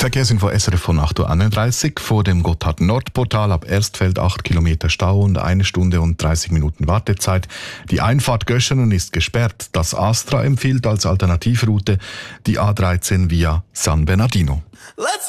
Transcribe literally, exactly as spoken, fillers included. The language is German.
Verkehrsinfo S R F von acht Uhr einunddreißig. Vor dem Gotthard-Nord-Portal ab Erstfeld acht Kilometer Stau und eine Stunde und dreißig Minuten Wartezeit. Die Einfahrt Göschenen ist gesperrt. Das Astra empfiehlt als Alternativroute die A dreizehn via San Bernardino.